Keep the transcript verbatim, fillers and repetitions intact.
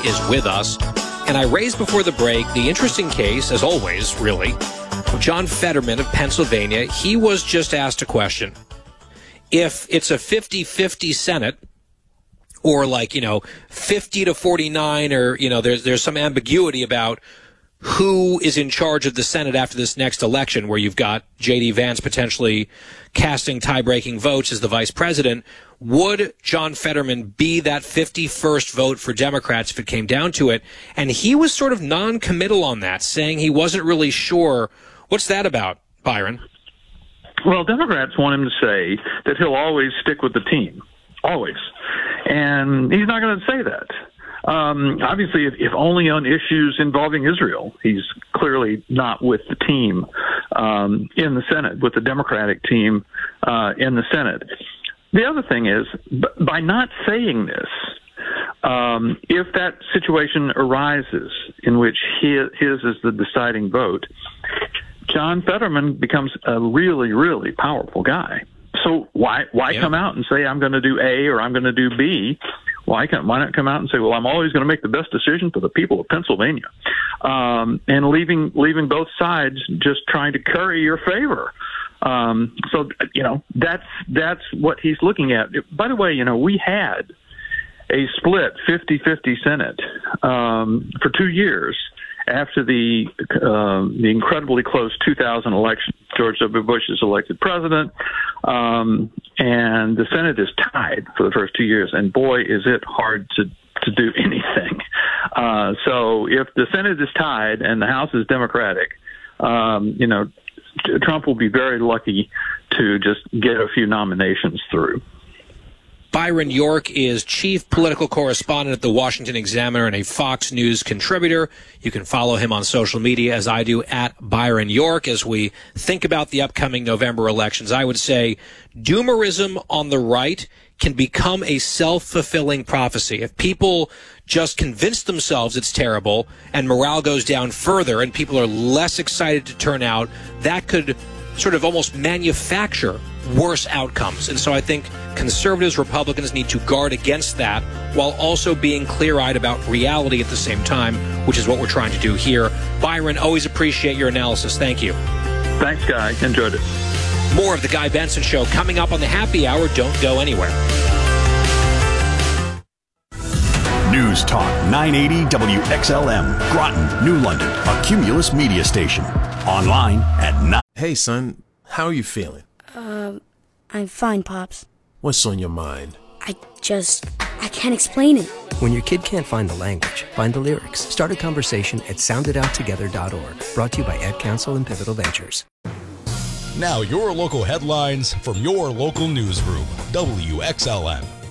is with us. And I raised before the break the interesting case, as always, really, of John Fetterman of Pennsylvania. He was just asked a question. If it's a fifty-fifty Senate, or like, you know, fifty to forty-nine, or, you know, there's there's some ambiguity about who is in charge of the Senate after this next election, where you've got J D. Vance potentially casting tie-breaking votes as the vice president, would John Fetterman be that fifty-first vote for Democrats if it came down to it? And he was sort of non-committal on that, saying he wasn't really sure. What's that about, Byron? Well, Democrats want him to say that he'll always stick with the team, always. And he's not going to say that. Um, obviously, if, if only on issues involving Israel, he's clearly not with the team um, in the Senate, with the Democratic team uh, in the Senate. The other thing is, b- by not saying this, um, if that situation arises in which his, his is the deciding vote, John Fetterman becomes a really, really powerful guy. So why why yeah. come out and say I'm going to do A or I'm going to do B? Why can't why not come out and say, well, I'm always going to make the best decision for the people of Pennsylvania, um, and leaving leaving both sides just trying to curry your favor. Um, so you know that's that's what he's looking at. By the way, you know we had a split fifty-fifty Senate um, for two years after the uh, the incredibly close two thousand election. George W. Bush is elected president, um, and the Senate is tied for the first two years. And boy, is it hard to to do anything. Uh, so if the Senate is tied and the House is Democratic, um, you know, Trump will be very lucky to just get a few nominations through. Byron York is chief political correspondent at the Washington Examiner and a Fox News contributor. You can follow him on social media, as I do, at Byron York. As we think about the upcoming November elections, I would say doomerism on the right can become a self-fulfilling prophecy. If people just convince themselves it's terrible and morale goes down further and people are less excited to turn out, that could sort of almost manufacture worse outcomes. And so I think conservatives, Republicans need to guard against that while also being clear-eyed about reality at the same time, which is what we're trying to do here. Byron, always appreciate your analysis. Thank you. Thanks, Guy. Enjoyed it. More of the Guy Benson Show coming up on the Happy Hour. Don't go anywhere. News Talk nine eighty W X L M, Groton, New London, a Cumulus media station. Online at nine. Hey, son, how are you feeling? Um, uh, I'm fine, Pops. What's on your mind? I just, I can't explain it. When your kid can't find the language, find the lyrics. Start a conversation at sound it out together dot org. Brought to you by Ad Council and Pivotal Ventures. Now your local headlines from your local newsroom. W X L M.